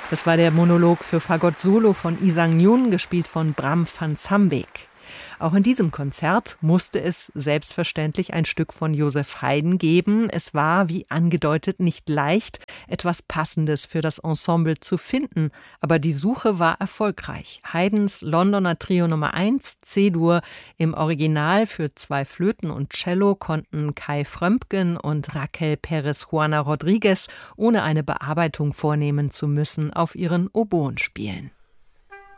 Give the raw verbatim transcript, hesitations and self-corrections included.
Das war der Monolog für Fagott Solo von Yi Sang-Yun, gespielt von Bram van Sambeek. Auch in diesem Konzert musste es selbstverständlich ein Stück von Joseph Haydn geben. Es war, wie angedeutet, nicht leicht, etwas Passendes für das Ensemble zu finden. Aber die Suche war erfolgreich. Haydns Londoner Trio Nummer eins, C-Dur, im Original für zwei Flöten und Cello konnten Kai Frömpgen und Raquel Perez-Juana Rodriguez, ohne eine Bearbeitung vornehmen zu müssen, auf ihren Oboen spielen.